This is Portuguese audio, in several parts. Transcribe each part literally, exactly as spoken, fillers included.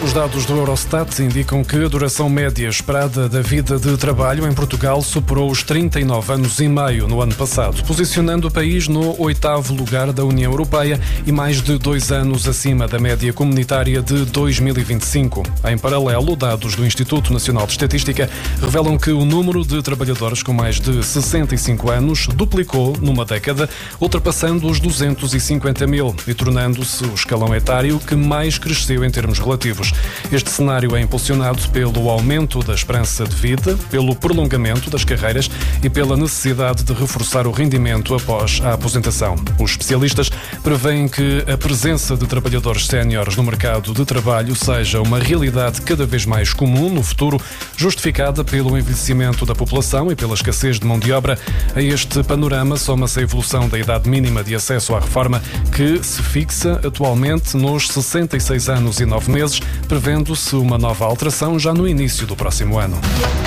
Os dados do Eurostat indicam que a duração média esperada da vida de trabalho em Portugal superou os trinta e nove anos e meio no ano passado, posicionando o país no oitavo lugar da União Europeia e mais de dois anos acima da média comunitária de dois mil e vinte e cinco. Em paralelo, dados do Instituto Nacional de Estatística revelam que o número de trabalhadores com mais de sessenta e cinco anos duplicou numa década, ultrapassando os duzentos e cinquenta mil e tornando-se o escalão etário que mais cresceu em termos relativos. Este cenário é impulsionado pelo aumento da esperança de vida, pelo prolongamento das carreiras e pela necessidade de reforçar o rendimento após a aposentação. Os especialistas prevêem que a presença de trabalhadores séniores no mercado de trabalho seja uma realidade cada vez mais comum no futuro, justificada pelo envelhecimento da população e pela escassez de mão de obra. A este panorama soma-se a evolução da idade mínima de acesso à reforma, que se fixa atualmente nos sessenta e seis anos e nove meses, prevendo-se uma nova alteração já no início do próximo ano.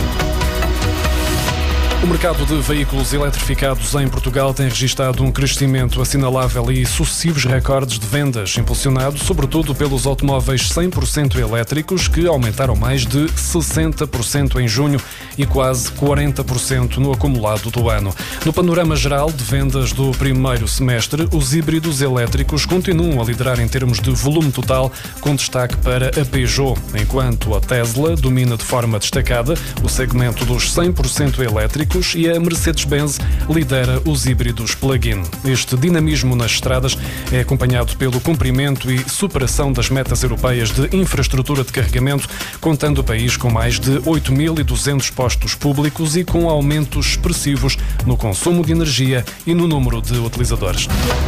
O mercado de veículos eletrificados em Portugal tem registrado um crescimento assinalável e sucessivos recordes de vendas, impulsionado sobretudo pelos automóveis cem por cento elétricos, que aumentaram mais de sessenta por cento em junho e quase quarenta por cento no acumulado do ano. No panorama geral de vendas do primeiro semestre, os híbridos elétricos continuam a liderar em termos de volume total, com destaque para a Peugeot, enquanto a Tesla domina de forma destacada o segmento dos cem por cento elétricos e a Mercedes-Benz lidera os híbridos plug-in. Este dinamismo nas estradas é acompanhado pelo cumprimento e superação das metas europeias de infraestrutura de carregamento, contando o país com mais de oito mil e duzentos postos públicos e com aumentos expressivos no consumo de energia e no número de utilizadores.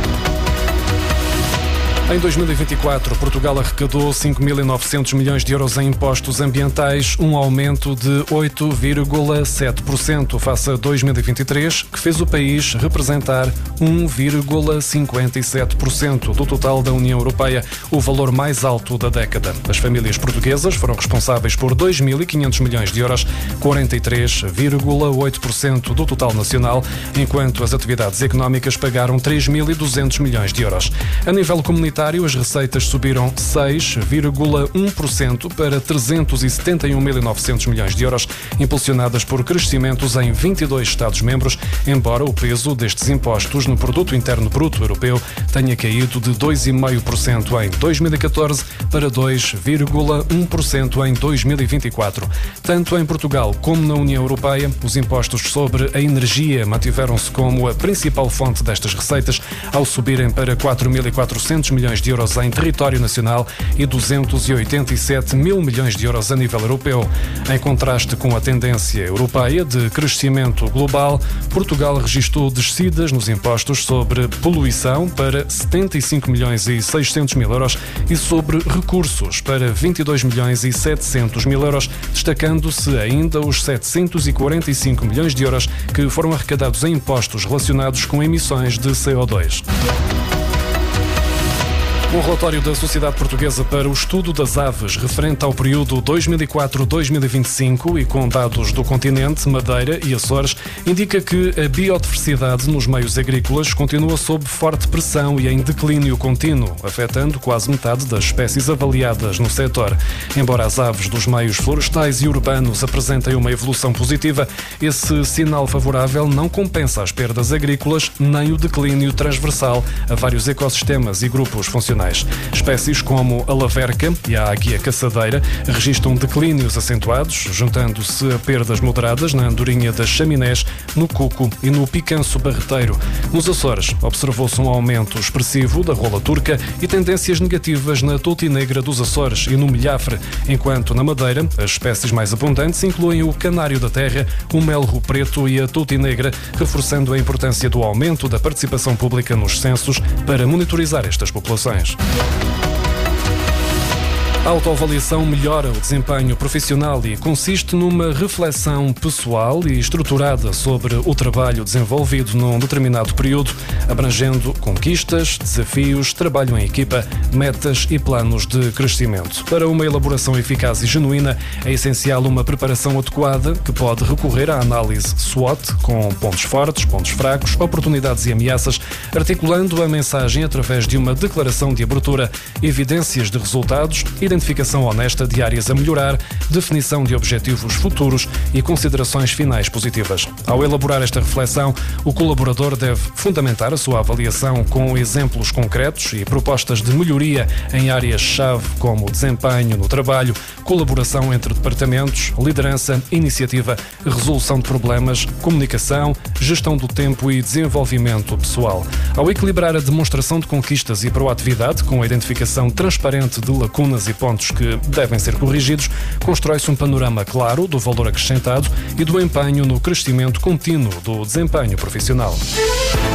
Em dois mil e vinte e quatro, Portugal arrecadou cinco mil e novecentos milhões de euros em impostos ambientais, um aumento de oito vírgula sete por cento face a dois mil e vinte e três, que fez o país representar um vírgula cinquenta e sete por cento do total da União Europeia, o valor mais alto da década. As famílias portuguesas foram responsáveis por dois mil e quinhentos milhões de euros, quarenta e três vírgula oito por cento do total nacional, enquanto as atividades económicas pagaram três mil e duzentos milhões de euros. A nível comunitário, as receitas subiram seis vírgula um por cento para trezentos e setenta e um mil e novecentos milhões de euros, impulsionadas por crescimentos em vinte e dois Estados-membros, embora o peso destes impostos no Produto Interno Bruto Europeu tenha caído de dois vírgula cinco por cento em dois mil e catorze para dois vírgula um por cento em dois mil e vinte e quatro. Tanto em Portugal como na União Europeia, os impostos sobre a energia mantiveram-se como a principal fonte destas receitas, ao subirem para quatro mil e quatrocentos milhões de euros em território nacional e duzentos e oitenta e sete mil milhões de euros a nível europeu. Em contraste com a tendência europeia de crescimento global, Portugal registrou descidas nos impostos sobre poluição para setenta e cinco milhões e seiscentos mil euros e sobre recursos para vinte e dois milhões e setecentos mil euros, destacando-se ainda os setecentos e quarenta e cinco milhões de euros que foram arrecadados em impostos relacionados com emissões de C O dois. Um relatório da Sociedade Portuguesa para o Estudo das Aves, referente ao período dois mil e quatro a dois mil e vinte e cinco e com dados do continente, Madeira e Açores, indica que a biodiversidade nos meios agrícolas continua sob forte pressão e em declínio contínuo, afetando quase metade das espécies avaliadas no setor. Embora as aves dos meios florestais e urbanos apresentem uma evolução positiva, esse sinal favorável não compensa as perdas agrícolas nem o declínio transversal a vários ecossistemas e grupos funcionais. Espécies como a laverca e a águia caçadeira registram declínios acentuados, juntando-se a perdas moderadas na andorinha das chaminés, no cuco e no picanço barreteiro. Nos Açores, observou-se um aumento expressivo da rola turca e tendências negativas na touti-negra dos Açores e no milhafre, enquanto na Madeira as espécies mais abundantes incluem o canário da terra, o melro preto e a touti-negra, reforçando a importância do aumento da participação pública nos censos para monitorizar estas populações. A autoavaliação melhora o desempenho profissional e consiste numa reflexão pessoal e estruturada sobre o trabalho desenvolvido num determinado período, abrangendo conquistas, desafios, trabalho em equipa, metas e planos de crescimento. Para uma elaboração eficaz e genuína, é essencial uma preparação adequada que pode recorrer à análise SWOT, com pontos fortes, pontos fracos, oportunidades e ameaças, articulando a mensagem através de uma declaração de abertura, evidências de resultados e identificação honesta de áreas a melhorar, definição de objetivos futuros e considerações finais positivas. Ao elaborar esta reflexão, o colaborador deve fundamentar a sua avaliação com exemplos concretos e propostas de melhoria em áreas-chave como desempenho no trabalho, colaboração entre departamentos, liderança, iniciativa, resolução de problemas, comunicação, gestão do tempo e desenvolvimento pessoal. Ao equilibrar a demonstração de conquistas e proatividade com a identificação transparente de lacunas e pontos que devem ser corrigidos, constrói-se um panorama claro do valor acrescentado e do empenho no crescimento contínuo do desempenho profissional.